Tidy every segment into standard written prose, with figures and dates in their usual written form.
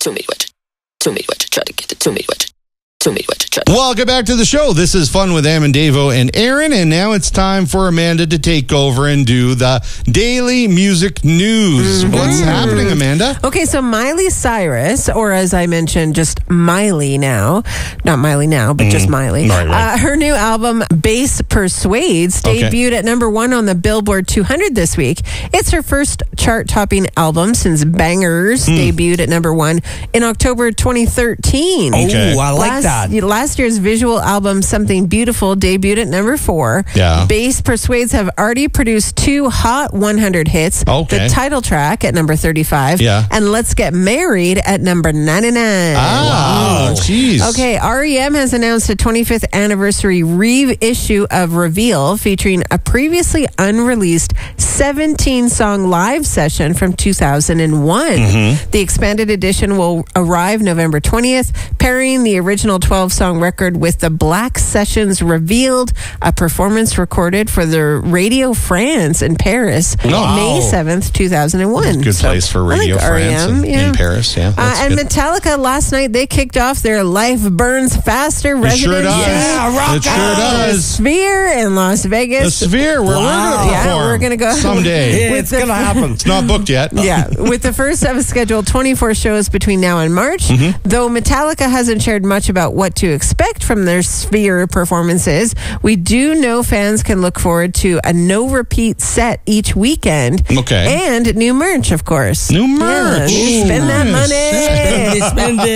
to me what you try to get it to me what you try. Welcome back to the show. This is Fun with Am and Davo and Aaron, and now it's time for Amanda to take over and do the daily music news. What's happening, Amanda? Okay, so Miley Cyrus, or as I mentioned, just Miley now. Not Miley now, but just Miley. Right. Her new album, Bass Persuades, debuted at number 1 on the Billboard 200 this week. It's her first chart-topping album since Bangers debuted at number 1 in October 2013. Okay. Oh, I like that. Last year's visual album, Something Beautiful, debuted at number 4. Yeah. Bass Persuades have already produced 2 Hot 100 hits. Okay. The title track at number 35. Yeah. And Let's Get Married at number 99. Ah, jeez. Okay, REM has announced a 25th anniversary reissue of Reveal featuring a previously unreleased 17-song live session from 2001. The expanded edition will arrive November 20th, pairing the original 12-song record with the Black Sessions Revealed, a performance recorded for the Radio France in Paris, Wow. May 7th, 2001. Good place for Radio France REM, in Paris. Yeah, that's and good. Metallica last night, they kicked off their Life Burns Faster It sure residency. does. Yeah, rock it sure on. does. Sphere in Las The Vegas. Sphere, where we're going to Yeah, perform. we're gonna go. someday. With It's the- going to happen. It's not booked yet. Yeah, with the first of a scheduled 24 shows between now and March. Though Metallica hasn't shared much about what to expect from their Sphere performances, we do know fans can look forward to a no-repeat set each weekend. Okay. And new merch, of course. New merch. Yeah, spend that money.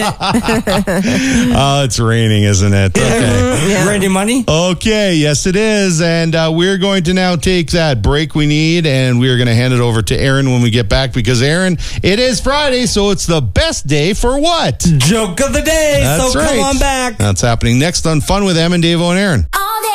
Oh, it's raining, isn't it? Okay. Yeah. Randy money? Okay, yes it is. And we're going to now take that break we need, and we're going to hand it over to Aaron when we get back, because Aaron, it is Friday, so it's the best day for what? Joke of the day. That's so right. come on back. That's happening next on Fun with Em and Davo and Aaron.